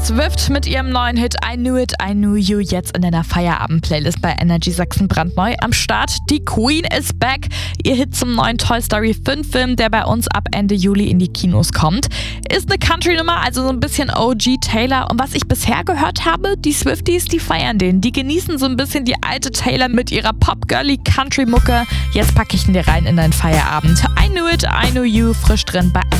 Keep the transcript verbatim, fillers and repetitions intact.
Swift mit ihrem neuen Hit I Knew It, I Knew You jetzt in deiner Feierabend-Playlist bei Energy Sachsen brandneu am Start. Die Queen is back. Ihr Hit zum neuen Toy Story fünf Film, der bei uns ab Ende Juli in die Kinos kommt. Ist eine Country-Nummer, also so ein bisschen O G Taylor. Und was ich bisher gehört habe, die Swifties, die feiern den. Die genießen so ein bisschen die alte Taylor mit ihrer Pop-Girly-Country-Mucke. Jetzt packe ich ihn dir rein in deinen Feierabend. I Knew It, I Knew You, frisch drin bei